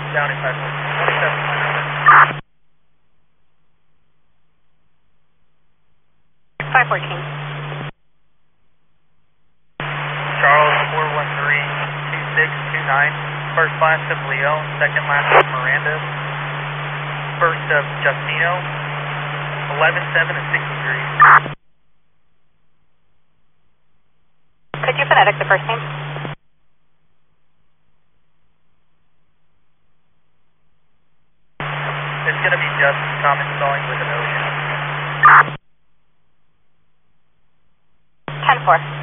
Down in 27, my number. 514. Charles 413-2629. First last of Leon, second last of Miranda. First of Justino. 11-7 and 63. Could you phonetic the first name? It's going to be just common spelling with an ocean. 10-4.